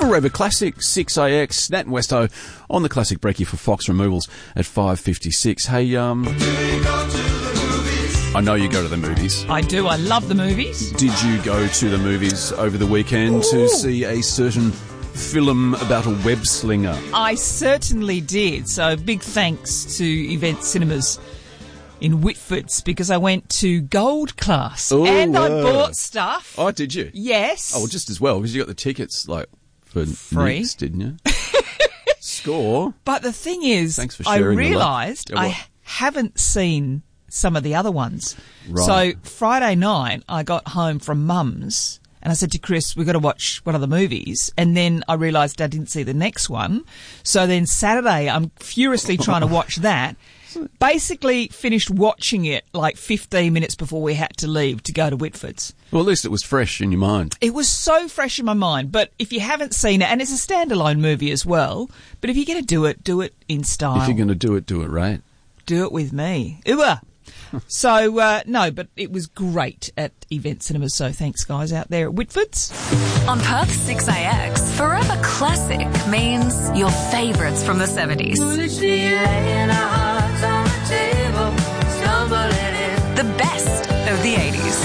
Forever Classic, 6AX, Nat and Westo on the Classic Brekkie for Fox Removals at 5:56. Hey, I know you go to the movies. I do. I love the movies. Did you go to the movies over the weekend to see a certain film about a web slinger? I certainly did. So big thanks to Event Cinemas in Whitfords, because I went to Gold Class and I bought stuff. Oh, did you? Yes. Oh, well, just as well, because you got the tickets like for free, Nick's, didn't you? Score. But the thing is, thanks for sharing. I realised I haven't seen some of the other ones. Right. So Friday night, I got home from Mum's and I said to Chris, we've got to watch one of the movies. And then I realised I didn't see the next one. So then Saturday, I'm furiously trying to watch that. Basically finished watching it like 15 minutes before we had to leave to go to Whitfords. Well, at least it was fresh in your mind. It was so fresh in my mind. But if you haven't seen it, and it's a standalone movie as well, but if you're going to do it in style. If you're going to do it right. Do it with me. Ooh. So, no, but it was great at Event Cinemas, so thanks, guys, out there at Whitfords. On Perth's 6AX, Forever Classic means your favourites from the 70s. The best of the 80s.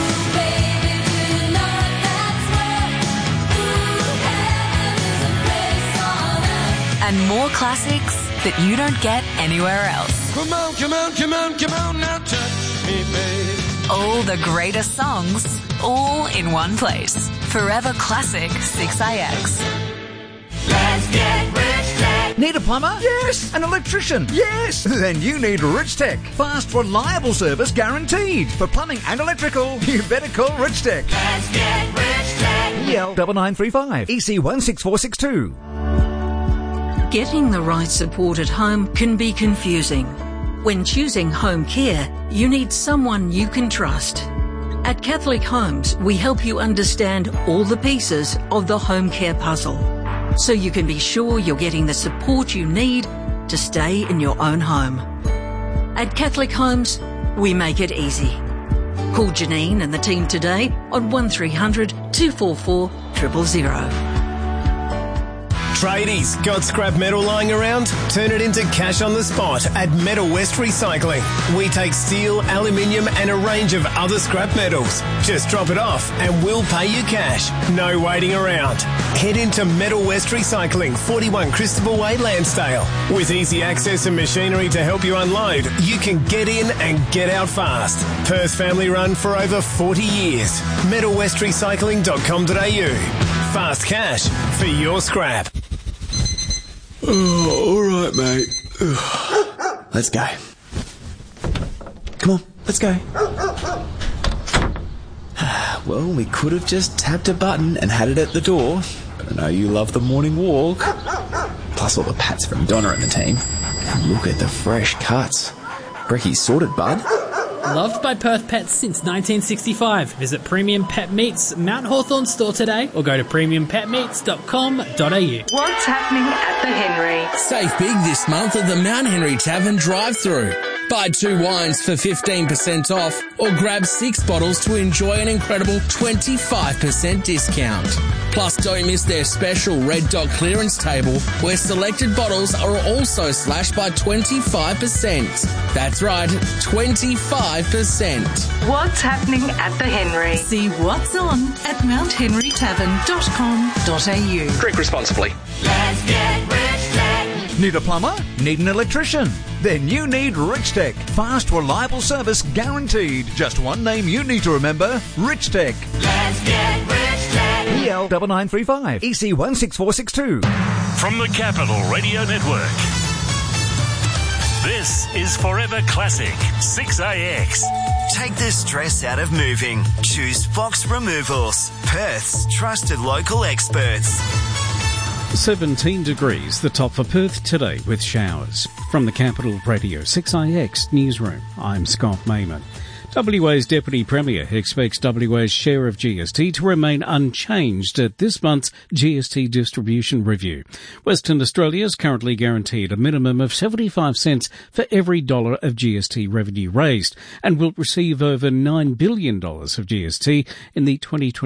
And more classics that you don't get anywhere else. Come on, come on, come on, come on, now touch me, babe. All the greatest songs, all in one place. Forever Classic 6AX. Let's get rich, Tech. Need a plumber? Yes. An electrician? Yes. Then you need Rich Tech. Fast, reliable service guaranteed. For plumbing and electrical, you better call Rich Tech. Let's get rich, Tech. EL 9935 EC 16462. Getting the right support at home can be confusing. When choosing home care, you need someone you can trust. At Catholic Homes, we help you understand all the pieces of the home care puzzle, so you can be sure you're getting the support you need to stay in your own home. At Catholic Homes, we make it easy. Call Janine and the team today on 1300 244 000. Tradies, got scrap metal lying around? Turn it into cash on the spot at Metal West Recycling. We take steel, aluminium and a range of other scrap metals. Just drop it off and we'll pay you cash. No waiting around. Head into Metal West Recycling, 41 Christopher Way, Lansdale. With easy access and machinery to help you unload, you can get in and get out fast. Perth family run for over 40 years. MetalWestRecycling.com.au. Fast cash for your scrap. Oh, all right, mate. Let's go. Come on, let's go. Well, we could have just tapped a button and had it at the door, but I know you love the morning walk. Plus all the pats from Donna and the team. And look at the fresh cuts. Brekkie's sorted, bud. Loved by Perth pets since 1965. Visit Premium Pet Meats Mount Hawthorn store today or go to premiumpetmeats.com.au. What's happening at the Henry? Save big this month at the Mount Henry Tavern drive-thru. Buy 2 wines for 15% off or grab 6 bottles to enjoy an incredible 25% discount. Plus, don't miss their special Red Dot clearance table where selected bottles are also slashed by 25%. That's right, 25%. What's happening at the Henry? See what's on at mounthenrytavern.com.au. Drink responsibly. Let's get rich, Tech. Need a plumber? Need an electrician? Then you need Rich Tech. Fast, reliable service guaranteed. Just one name you need to remember, Rich Tech. Let's get rich, Tech. EL 9935 EC 16462. From the Capital Radio Network, this is Forever Classic 6AX. Take the stress out of moving. Choose Fox Removals, Perth's trusted local experts. 17 degrees, the top for Perth today with showers. From the Capital Radio 6IX Newsroom, I'm Scott Mayman. WA's Deputy Premier expects WA's share of GST to remain unchanged at this month's GST distribution review. Western Australia is currently guaranteed a minimum of 75 cents for every dollar of GST revenue raised and will receive over $9 billion of GST in the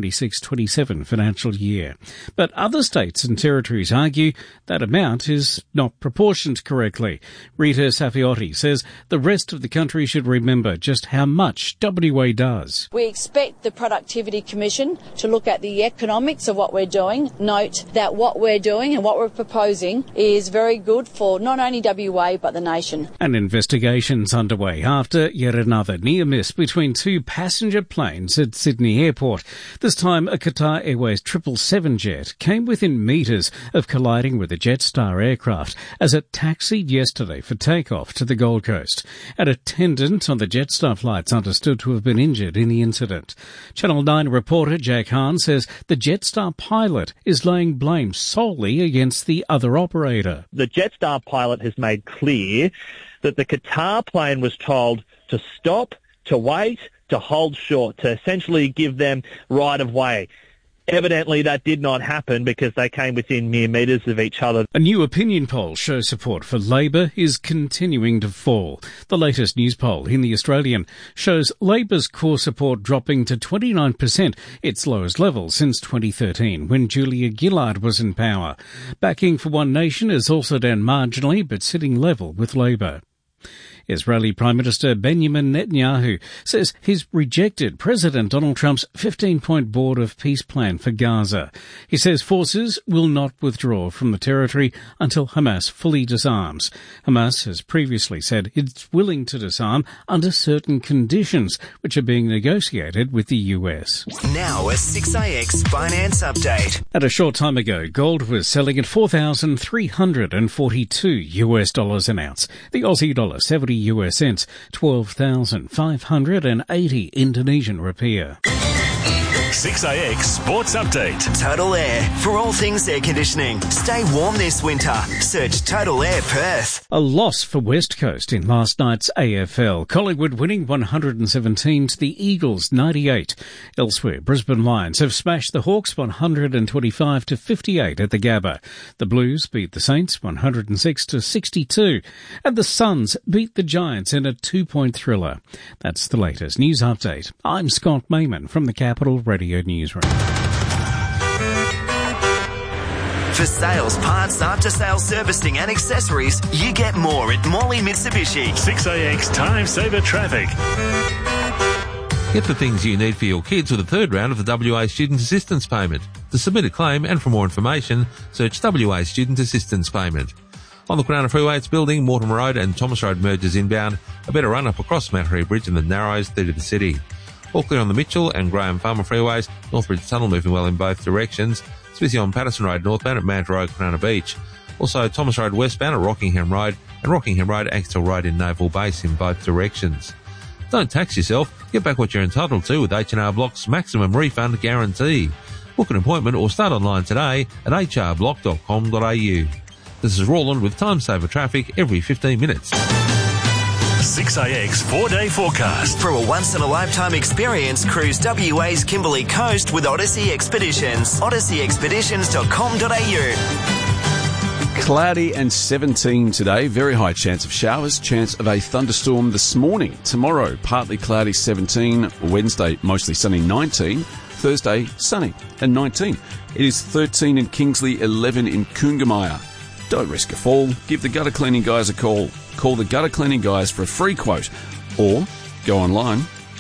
2026-27 financial year. But other states and territories argue that amount is not proportioned correctly. Rita Safiotti says the rest of the country should remember just how much WA does. We expect the Productivity Commission to look at the economics of what we're doing. Note that what we're doing and what we're proposing is very good for not only WA but the nation. An investigation's underway after yet another near miss between two passenger planes at Sydney Airport. This time a Qatar Airways 777 jet came within metres of colliding with a Jetstar aircraft as it taxied yesterday for takeoff to the Gold Coast. An attendant on the Jetstar flights understood to have been injured in the incident. Channel 9 reporter Jack Hahn says the Jetstar pilot is laying blame solely against the other operator. The Jetstar pilot has made clear that the Qatar plane was told to stop, to wait, to hold short, to essentially give them right of way. Evidently, that did not happen because they came within mere metres of each other. A new opinion poll shows support for Labor is continuing to fall. The latest news poll in The Australian shows Labor's core support dropping to 29%, its lowest level since 2013, when Julia Gillard was in power. Backing for One Nation is also down marginally, but sitting level with Labor. Israeli Prime Minister Benjamin Netanyahu says he's rejected President Donald Trump's 15-point Board of Peace plan for Gaza. He says forces will not withdraw from the territory until Hamas fully disarms. Hamas has previously said it's willing to disarm under certain conditions, which are being negotiated with the US. Now a 6AX finance update. At a short time ago, gold was selling at $4,342 an ounce. The Aussie dollar 70 US cents, 12,580 Indonesian rupiah. 6AX Sports Update. Total Air. For all things air conditioning. Stay warm this winter. Search Total Air Perth. A loss for West Coast in last night's AFL. Collingwood winning 117 to the Eagles 98. Elsewhere, Brisbane Lions have smashed the Hawks 125 to 58 at the Gabba. The Blues beat the Saints 106 to 62. And the Suns beat the Giants in a 2-point thriller. That's the latest news update. I'm Scott Mayman from the Capital Radio Newsroom. For sales, parts, after-sales servicing and accessories, you get more at Morley Mitsubishi. 6AX Time Saver Traffic. Get the things you need for your kids with the third round of the WA Student Assistance Payment. To submit a claim and for more information, search WA Student Assistance Payment. On the Cronulla Freeway, it's building. Mortimer Road and Thomas Road merges inbound. A better run-up across Mattery Bridge and the Narrows through to the city. All clear on the Mitchell and Graham Farmer freeways. Northbridge Tunnel moving well in both directions. It's busy on Patterson Road northbound at Mount Road, Cronulla Beach. Also Thomas Road westbound at Rockingham Road and Rockingham Road, Axtell Road in Naval Base in both directions. Don't tax yourself. Get back what you're entitled to with H&R Block's maximum refund guarantee. Book an appointment or start online today at hrblock.com.au. This is Roland with Time Saver Traffic every 15 minutes. 6AX 4-day forecast. For a once-in-a-lifetime experience, cruise WA's Kimberley Coast with Odyssey Expeditions. odysseyexpeditions.com.au. Cloudy and 17 today. Very high chance of showers. Chance of a thunderstorm this morning. Tomorrow, partly cloudy 17. Wednesday, mostly sunny 19. Thursday, sunny and 19. It is 13 in Kingsley, 11 in Coongamaya. Don't risk a fall. Give the gutter cleaning guys a call. Call the gutter cleaning guys for a free quote or go online,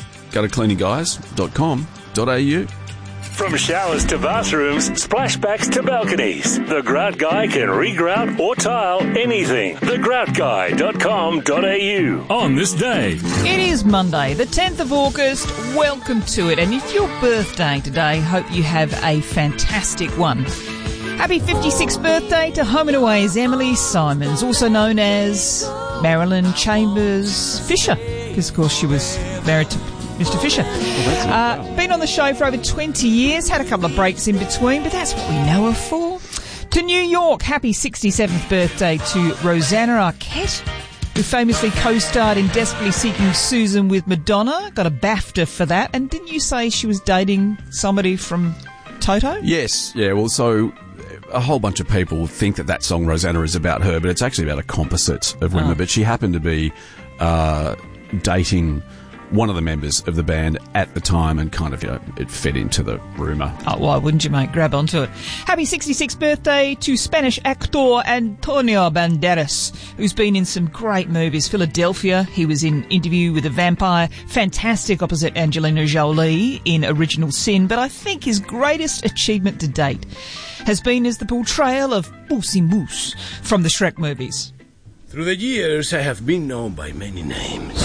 guttercleaningguys.com.au. From showers to bathrooms, splashbacks to balconies, the Grout Guy can regrout or tile anything. thegroutguy.com.au. On this day. It is Monday, the 10th of August. Welcome to it. And it's your birthday today. Hope you have a fantastic one. Happy 56th birthday to Home and Away's Emily Simons, also known as Marilyn Chambers Fisher, because of course she was married to Mr. Fisher. Been on the show for over 20 years, had a couple of breaks in between, but that's what we know her for. To New York, happy 67th birthday to Rosanna Arquette. who famously co-starred in Desperately Seeking Susan with Madonna. Got a BAFTA for that. And didn't you say she was dating somebody from Toto? Yes. Yeah, well, so a whole bunch of people think that song, Rosanna, is about her, but it's actually about a composite of women. But she happened to be dating one of the members of the band at the time, and kind of, it fed into the rumour. Oh, why wouldn't you, mate? Grab onto it. Happy 66th birthday to Spanish actor Antonio Banderas, who's been in some great movies. Philadelphia, he was in Interview with a Vampire, fantastic opposite Angelina Jolie in Original Sin, but I think his greatest achievement to date has been as the portrayal of Puss in Boots from the Shrek movies. Through the years, I have been known by many names.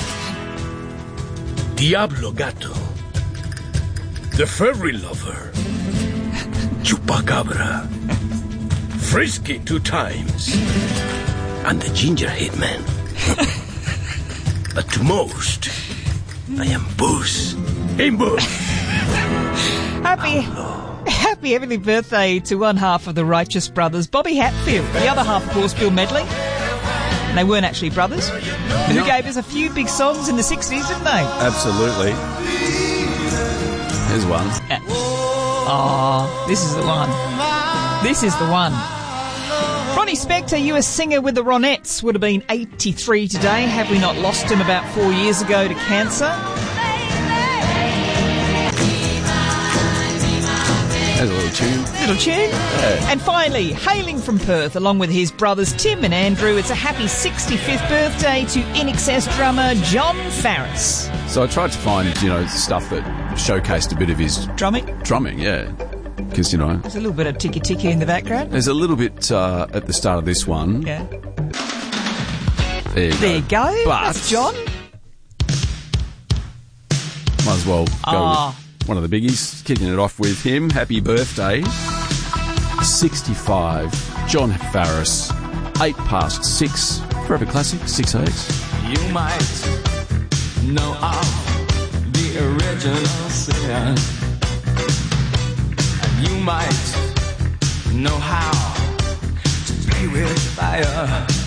Diablo Gato, the furry lover, Chupacabra, Frisky 2 times, and the ginger hitman. But to most, I am Puss in Boots. Happy heavenly birthday to one half of the Righteous Brothers, Bobby Hatfield. The other half, of course, Bill Medley. And they weren't actually brothers. Who gave us a few big songs in the 60s, didn't they? Absolutely. Here's one. This is the one. This is the one. Ronnie Spector, US singer with the Ronettes, would have been 83 today, had we not lost him about 4 years ago to cancer. There's a little tune. Yeah. And finally, hailing from Perth, along with his brothers Tim and Andrew, it's a happy 65th birthday to INXS drummer John Farris. So I tried to find, stuff that showcased a bit of his... Drumming, yeah. Because, there's a little bit of ticky-ticky in the background. There's a little bit at the start of this one. Yeah. There you go. But that's John. Might as well go with one of the biggies, kicking it off with him. Happy birthday. 65, John Farris. 8 past 6. Forever Classic, 6AX. You might know of the original sin. And you might know how to play with fire.